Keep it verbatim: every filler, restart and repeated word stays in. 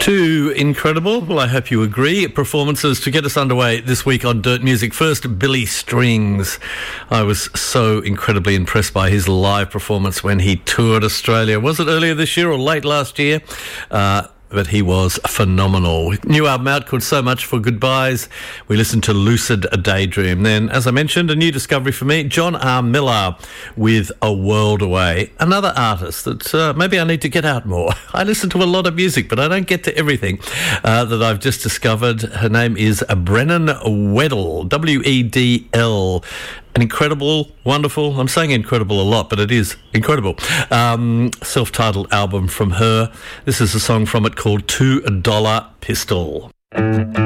Too incredible. Well, I hope you agree. Performances to get us underway this week on Dirt Music. First, Billy Strings. I was so incredibly impressed by his live performance when he toured Australia. Was it earlier this year or late last year? Uh, but he was phenomenal. New album out called So Much for Goodbyes. We listened to Lucid Daydream. Then, as I mentioned, a new discovery for me, John R. Miller with A World Away. Another artist that uh, maybe I need to get out more. I listen to a lot of music, but I don't get to everything uh, that I've just discovered. Her name is Brennan Weddle, W E D L. An incredible, wonderful, I'm saying incredible a lot, but it is incredible, um, self-titled album from her. This is a song from it called Two Dollar Pistol.